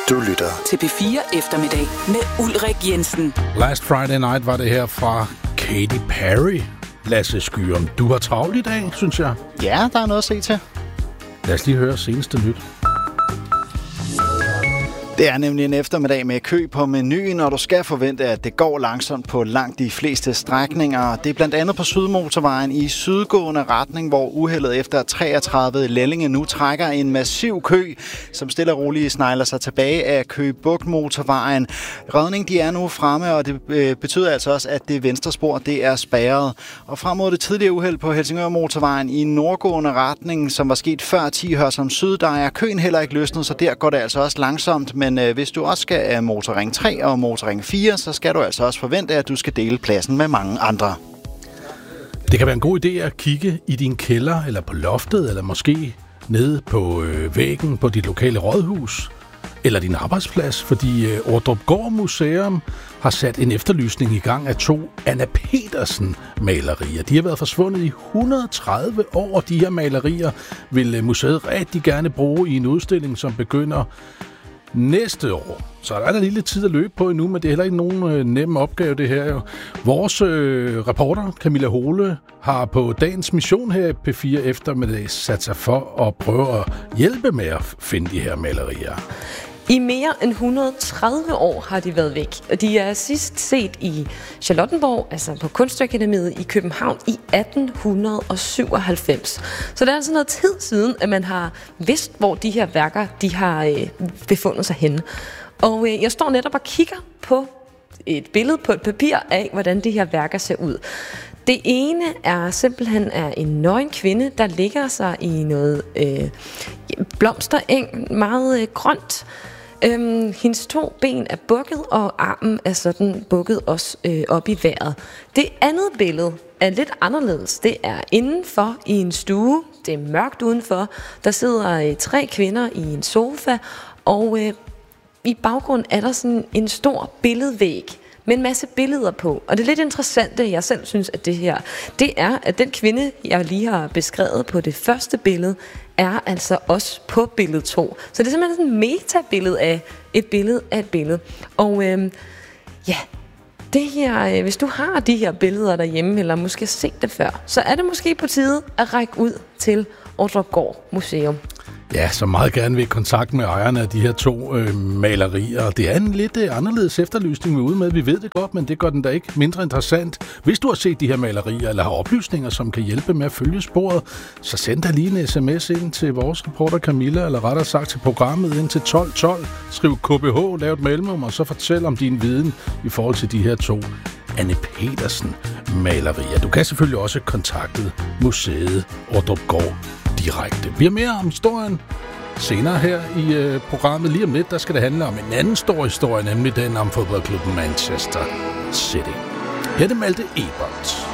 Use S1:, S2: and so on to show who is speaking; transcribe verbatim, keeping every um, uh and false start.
S1: Du lytter
S2: til P fire Eftermiddag med Ulrik Jensen.
S3: Last Friday Night var det her fra Katy Perry. Lasse Skyum, du har travlt i dag, synes jeg.
S4: Ja, der er noget at se til.
S3: Lad os lige høre seneste nyt.
S4: Det er nemlig en eftermiddag med kø på menuen, og du skal forvente, at det går langsomt på langt de fleste strækninger. Det er blandt andet på Sydmotorvejen i sydgående retning, hvor uheldet efter treogtredive Lellinge nu trækker en massiv kø, som stille og roligt snegler sig tilbage af Køge Bugt Motorvejen. Redning de er nu fremme, og det betyder altså også, at det venstre spor det er spærret. Og frem mod det tidligere uheld på Helsingør Motorvejen i nordgående retning, som var sket før ti Hørsholm Syd, der er køen heller ikke løsnet, så der går det altså også langsomt. Men øh, hvis du også skal af Motorring tre og Motorring fire, så skal du altså også forvente, at du skal dele pladsen med mange andre.
S3: Det kan være en god idé at kigge i din kælder, eller på loftet, eller måske nede på øh, væggen på dit lokale rådhus, eller din arbejdsplads, fordi øh, Ordrupgaard Museum har sat en efterlysning i gang af to Anna Petersen-malerier. De har været forsvundet i et hundrede og tredive år. De her malerier vil øh, museet rigtig gerne bruge i en udstilling, som begynder næste år. Så der er der lige lidt tid at løbe på endnu, men det er heller ikke nogen øh, nem opgave, det her jo. Vores øh, reporter, Camilla Hole, har på dagens mission her i P fire Eftermiddag sat sig for at prøve at hjælpe med at finde de her malerier.
S5: I mere end et hundrede og tredive år har de været væk, og de er sidst set i Charlottenborg, altså på Kunstakademiet i København i atten syvoghalvfems. Så det er altså noget tid siden, at man har vidst, hvor de her værker de har øh, befundet sig henne. Og øh, jeg står netop og kigger på et billede på et papir af, hvordan de her værker ser ud. Det ene er simpelthen er en nøgen kvinde, der ligger sig i noget øh, blomstereng, meget øh, grønt. Øhm, hendes to ben er bukket, og armen er sådan bukket også øh, op i vejret. Det andet billede er lidt anderledes. Det er indenfor i en stue. Det er mørkt udenfor. Der sidder øh, tre kvinder i en sofa, og øh, i baggrunden er der sådan en stor billedvæg med en masse billeder på. Og det er lidt interessante, jeg selv synes, at det her, det er, at den kvinde, jeg lige har beskrevet på det første billede, er altså også på billede to. Så det er simpelthen sådan et metabillede af et billede af et billede. Og øhm, ja, det her, hvis du har de her billeder derhjemme, eller måske har set det før, så er det måske på tide at række ud til Ordrupgaard Museum.
S3: Ja, så meget gerne vil i kontakt med ejerne af de her to øh, malerier. Det er en lidt øh, anderledes efterlysning, vi er ude med. Vi ved det godt, men det gør den da ikke mindre interessant. Hvis du har set de her malerier, eller har oplysninger, som kan hjælpe med at følge sporet, så send da lige en sms ind til vores reporter Camilla, eller rettere sagt til programmet ind til tolv tolv. Skriv K B H, lav et mellemrum, og så fortæl om din viden i forhold til de her to Anne Petersen-malerier. Du kan selvfølgelig også kontakte museet Ordrupgaard direkte. Vi har mere om historien senere her i øh, programmet. Lige om lidt, der skal det handle om en anden stor historie, nemlig den om fodboldklubben Manchester City. Her er det Malte Ebert.